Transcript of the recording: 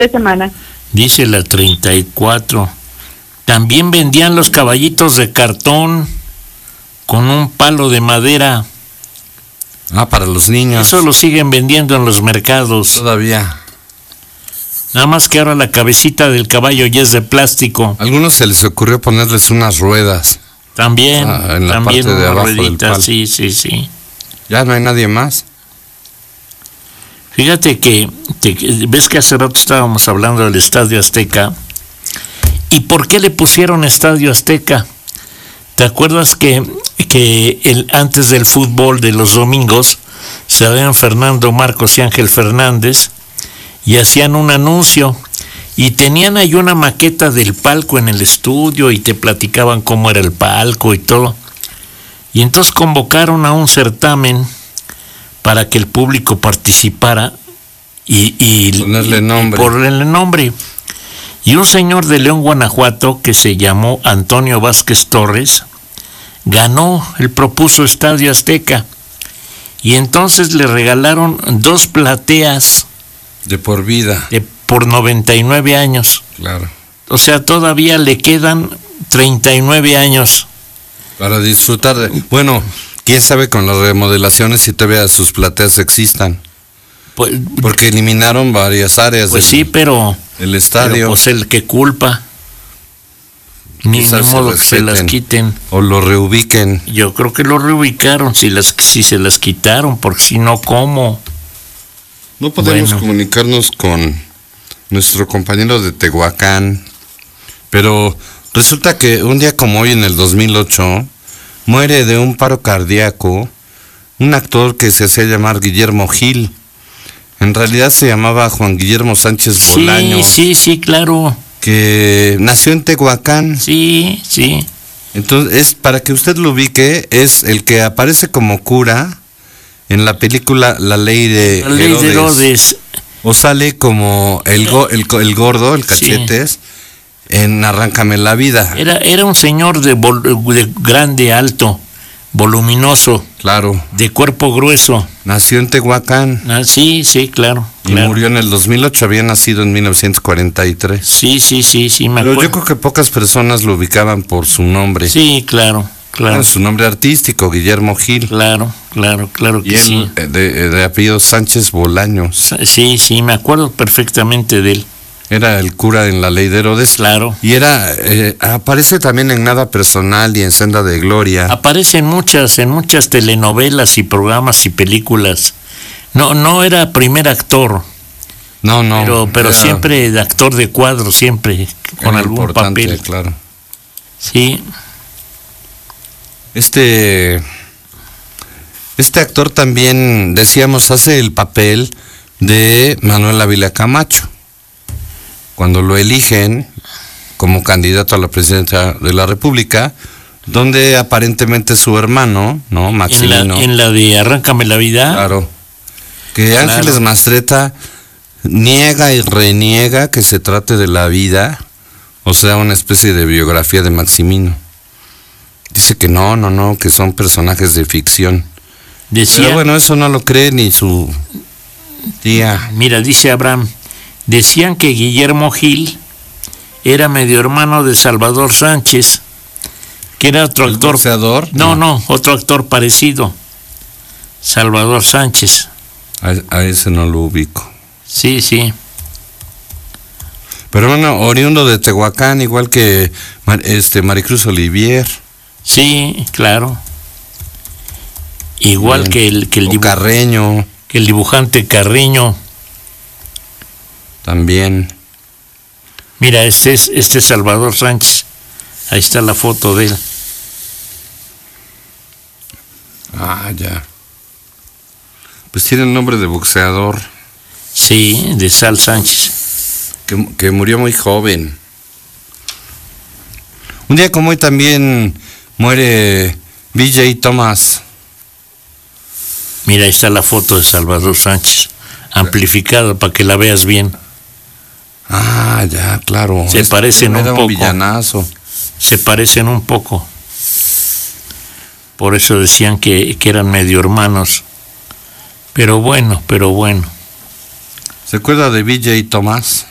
de semana. Dice la 34. También vendían los caballitos de cartón con un palo de madera. Para los niños. Eso lo siguen vendiendo en los mercados. Todavía. Nada más que ahora la cabecita del caballo ya es de plástico. A algunos se les ocurrió ponerles unas ruedas. También, en la también parte de una abajo del ruedita, palo. sí. Ya no hay nadie más. Fíjate que ves que hace rato estábamos hablando del Estadio Azteca. ¿Y por qué le pusieron Estadio Azteca? ¿Te acuerdas que antes del fútbol de los domingos salían Fernando Marcos y Ángel Fernández y hacían un anuncio y tenían ahí una maqueta del palco en el estudio y te platicaban cómo era el palco y todo? Y entonces convocaron a un certamen para que el público participara y ponerle nombre. Y un señor de León, Guanajuato, que se llamó Antonio Vázquez Torres, ganó, él propuso Estadio Azteca. Y entonces le regalaron 2 plateas. De por vida. Por 99 años. Claro. O sea, todavía le quedan 39 años. Para disfrutar de... Bueno, quién sabe con las remodelaciones si todavía sus plateas existan. Porque eliminaron varias áreas pero el estadio. Pero pues el que culpa. Ni modo que se las quiten. O lo reubiquen. Yo creo que lo reubicaron, si se las quitaron, porque si no, ¿cómo? No podemos comunicarnos con nuestro compañero de Tehuacán, pero resulta que un día como hoy, en el 2008, muere de un paro cardíaco un actor que se hacía llamar Guillermo Gil. En realidad se llamaba Juan Guillermo Sánchez Bolaño. Sí, claro. Que nació en Tehuacán. Sí. Entonces, para que usted lo ubique, es el que aparece como cura en la película La Ley de Herodes. O sale como el gordo, el Cachetes, en Arráncame la Vida. Era un señor de grande, alto, voluminoso. Claro. De cuerpo grueso. Nació en Tehuacán. Sí, claro. Y murió en el 2008, había nacido en 1943. Sí, me acuerdo. Pero yo creo que pocas personas lo ubicaban por su nombre. Sí, claro. Bueno, su nombre artístico, Guillermo Gil. Claro que y él, sí. De apellido Sánchez Bolaños. Sí, me acuerdo perfectamente de él. Era el cura en La Ley de Herodes. Claro. Y aparece también en Nada Personal y en Senda de Gloria. Aparece en muchas telenovelas y programas y películas. No era primer actor. No. Pero siempre actor de cuadro, siempre con algún papel. Claro. Sí. Este actor también, decíamos, hace el papel de Manuel Ávila Camacho. Cuando lo eligen como candidato a la presidencia de la República, donde aparentemente su hermano, ¿no? Maximino. En la de Arráncame la Vida. Claro. Que Ángeles Mastreta niega y reniega que se trate de la vida, o sea, una especie de biografía de Maximino. Dice que no, que son personajes de ficción. Pero bueno, eso no lo cree ni su tía. Mira, dice Abraham, decían que Guillermo Gil era medio hermano de Salvador Sánchez, que era otro actor. ¿Boxeador? No, otro actor parecido. Salvador Sánchez. A ese no lo ubico. Sí. Pero bueno, oriundo de Tehuacán, igual que Maricruz Olivier. Sí, claro. Igual que el Carreño. Que el dibujante Carreño. También. Mira, este es Salvador Sánchez. Ahí está la foto de él. Ya. Pues tiene el nombre de boxeador. Sí, de Sal Sánchez. Que murió muy joven. Un día como hoy también muere B.J. Thomas. Mira, ahí está la foto de Salvador Sánchez, amplificada para que la veas bien. Ya, claro. Se parecen un poco. Un villanazo. Se parecen un poco. Por eso decían que eran medio hermanos. Pero bueno. ¿Se acuerda de B.J. Thomas?